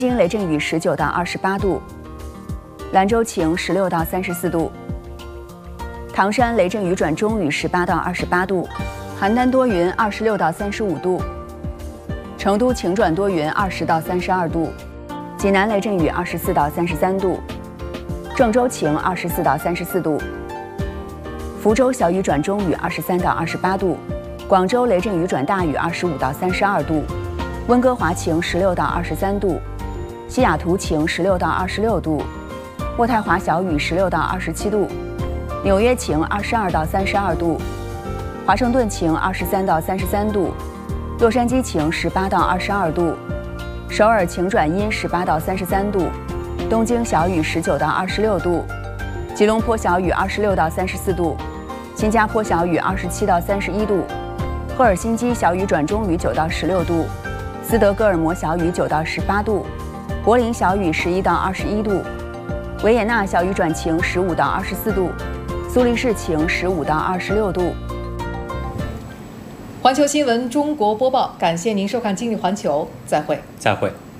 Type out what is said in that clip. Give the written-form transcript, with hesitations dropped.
京雷阵雨19到28度，兰州晴16到34度，唐山雷阵雨转中雨18到28度，邯郸多云26到35度，成都晴转多云20到32度，济南雷阵雨24到33度，郑州晴24到34度，福州小雨转中雨23到28度，广州雷阵雨转大雨25到32度，温哥华晴16到23度，西雅图晴16到26度，渥太华小雨16到27度，纽约晴22到32度，华盛顿晴23到33度，洛杉矶晴18到22度，首尔晴转阴18到33度，东京小雨19到26度，吉隆坡小雨26到34度，新加坡小雨27到31度，赫尔辛基小雨转中雨9到16度，斯德哥尔摩小雨9到18度，柏林小雨11到21度，维也纳小雨转晴15到24度，苏黎世晴15到26度。 环球新闻中国播报，感谢您收看《今日环球》，再会。 再会。